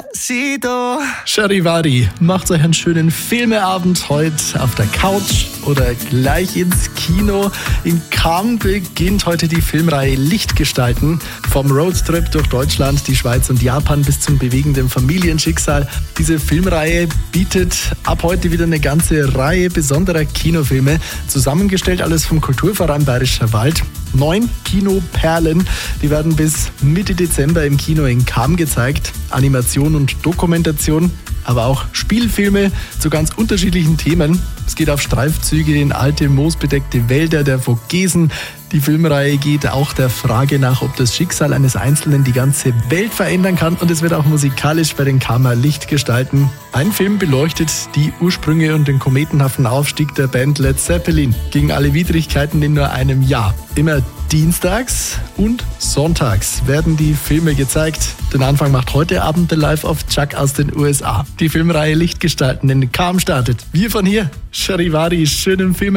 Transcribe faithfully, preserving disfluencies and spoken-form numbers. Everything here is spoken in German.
Despacito. Charivari, macht euch einen schönen Filmeabend heute auf der Couch oder gleich ins Kino. In Cannes beginnt heute die Filmreihe Lichtgestalten. Vom Roadtrip durch Deutschland, die Schweiz und Japan bis zum bewegenden Familienschicksal. Diese Filmreihe bietet ab heute wieder eine ganze Reihe besonderer Kinofilme. Zusammengestellt alles vom Kulturverein Bayerischer Wald. Neun Kinoperlen, die werden bis Mitte Dezember im Kino in Cannes gezeigt. Animation und Dokumentation, aber auch Spielfilme zu ganz unterschiedlichen Themen. Es geht auf Streifzüge in alte, moosbedeckte Wälder der Vogesen. Die Filmreihe geht auch der Frage nach, ob das Schicksal eines Einzelnen die ganze Welt verändern kann. Und es wird auch musikalisch bei den Cannes Lichtgestalten. Ein Film beleuchtet die Ursprünge und den kometenhaften Aufstieg der Band Led Zeppelin gegen alle Widrigkeiten in nur einem Jahr. Immer dienstags und sonntags werden die Filme gezeigt. Den Anfang macht heute Abend The Life of Chuck aus den U S A. Die Filmreihe Lichtgestalten in Cannes startet. Wir von hier, Charivari, schönen Film.